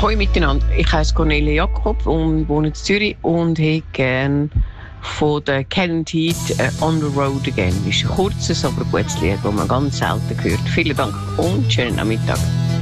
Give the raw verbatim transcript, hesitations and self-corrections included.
Hallo miteinander, ich heiße Cornelia Jakob und wohne in Zürich und hätte gerne von der Kenneth Heat uh, «On the Road Again». Das ist ein kurzes, aber gutes Lied, das man ganz selten hört. Vielen Dank und schönen Nachmittag.